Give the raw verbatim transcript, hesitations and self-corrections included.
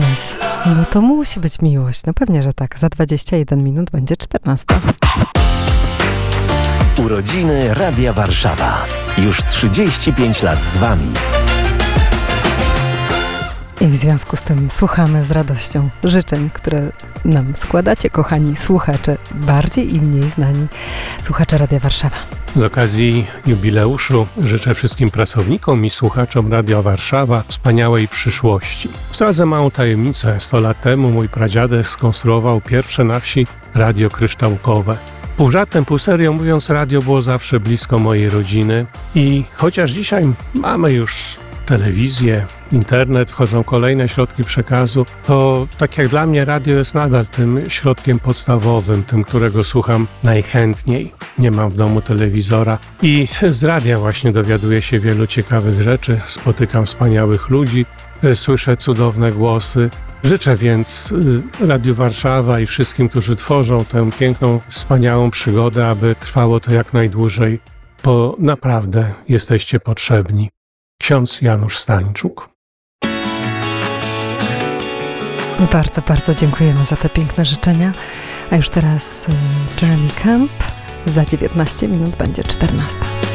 teraz. No to musi być miłość. No pewnie, że tak. Za dwadzieścia jeden minut będzie czternasta. Urodziny Radia Warszawa. Już trzydzieści pięć lat z Wami. I w związku z tym słuchamy z radością życzeń, które nam składacie, kochani słuchacze, bardziej i mniej znani słuchacze Radia Warszawa. Z okazji jubileuszu życzę wszystkim pracownikom i słuchaczom Radia Warszawa wspaniałej przyszłości. Zdradzę małą tajemnicę. sto lat temu mój pradziadek skonstruował pierwsze na wsi radio kryształkowe. Pół żartem, pół serio mówiąc, radio było zawsze blisko mojej rodziny i chociaż dzisiaj mamy już telewizję, internet, wchodzą kolejne środki przekazu, to tak jak dla mnie radio jest nadal tym środkiem podstawowym, tym, którego słucham najchętniej. Nie mam w domu telewizora i z radia właśnie dowiaduję się wielu ciekawych rzeczy, spotykam wspaniałych ludzi, słyszę cudowne głosy. Życzę więc Radiu Warszawa i wszystkim, którzy tworzą tę piękną, wspaniałą przygodę, aby trwało to jak najdłużej, bo naprawdę jesteście potrzebni. Ksiądz Janusz Stańczuk. Bardzo, bardzo dziękujemy za te piękne życzenia. A już teraz Jeremy Camp. Za dziewiętnaście minut będzie czternasta.